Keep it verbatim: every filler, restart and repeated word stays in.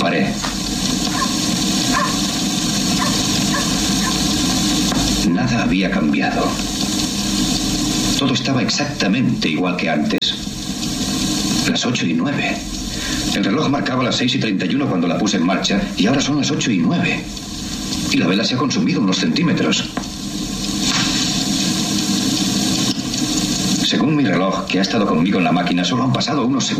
paré. Nada había cambiado. Todo estaba exactamente igual que antes. Las ocho y nueve. El reloj marcaba las seis y treinta y uno cuando la puse en marcha y ahora son las ocho y nueve. Y la vela se ha consumido unos centímetros. Según mi reloj, que ha estado conmigo en la máquina, solo han pasado unos segundos.